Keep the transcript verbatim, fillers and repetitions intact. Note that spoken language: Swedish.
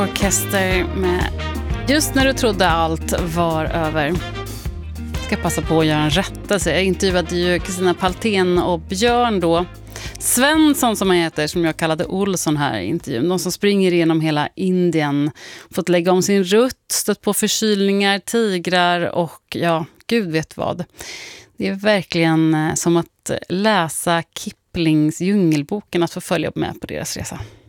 Orkester med Just när du trodde allt var över. Jag ska passa på att göra en rättelse. Jag intervjuade ju Kristina Paltén och Björn då. Svensson som han heter, som jag kallade Olsson här i intervjun. De som springer igenom hela Indien. Fått lägga om sin rutt, stött på förkylningar, tigrar och ja, gud vet vad. Det är verkligen som att läsa Kiplings Djungelboken att få följa med på deras resa.